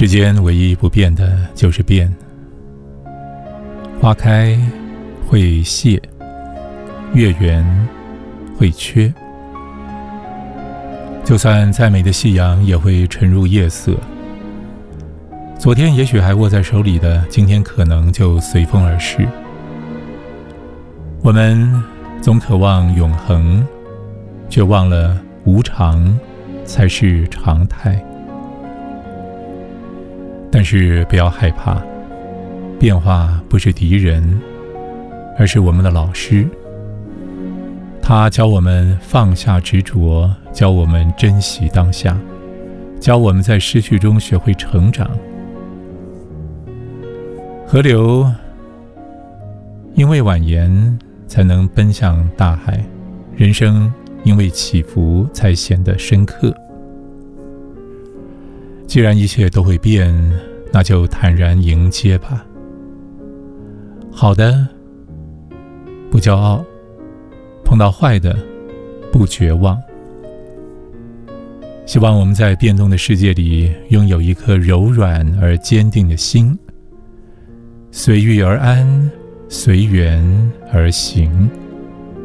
世间唯一不变的就是变。花开会谢，月圆会缺，就算再美的夕阳也会沉入夜色。昨天也许还握在手里的，今天可能就随风而逝。我们总渴望永恒，却忘了无常才是常态。但是不要害怕，变化不是敌人，而是我们的老师。他教我们放下执着，教我们珍惜当下，教我们在失去中学会成长。河流因为蜿蜒才能奔向大海，人生因为起伏才显得深刻。既然一切都会变，那就坦然迎接吧。好的不骄傲，碰到坏的不绝望。希望我们在变动的世界里拥有一颗柔软而坚定的心，随遇而安，随缘而行。